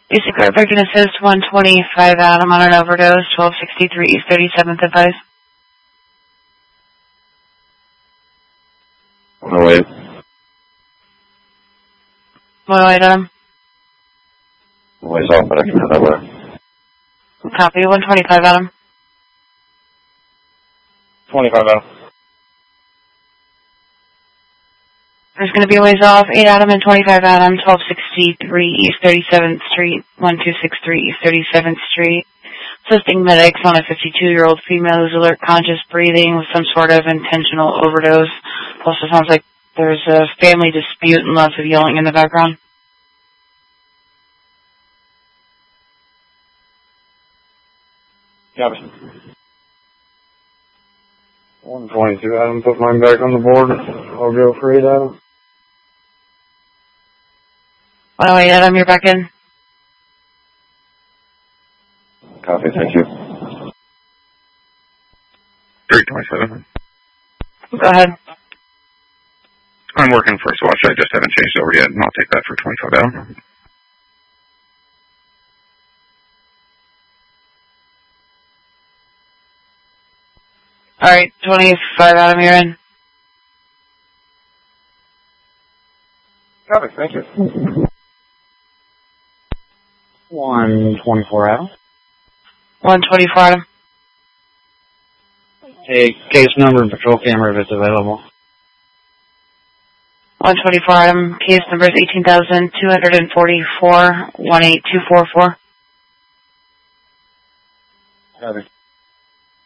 Basic Breaking Assist 125 Adam on an overdose, 1263 East 37th advice. 108. 108 Adam. Always off, but I can head over there. Copy, 125 Adam. 25 Adam. There's going to be a ways off, 8 Adam and 25 Adam, 1263 East 37th Street, 1263 East 37th Street. Assisting medics on a 52-year-old female who's alert, conscious, breathing with some sort of intentional overdose. Also sounds like there's a family dispute and lots of yelling in the background. Copy. 122 Adam, put mine back on the board. I'll go for 8 Adam. 108 Adam, you're back in. Copy, thank you. 327. Go ahead. I'm working first watch. I just haven't changed over yet, and I'll take that for 25 Adam. All right, 25 Adam, you're in. Copy, thank you. 124 Adam. 124 Adam. Hey, case number and patrol camera if it's available. 124 Adam, case number is 18,244, 18244. Copy.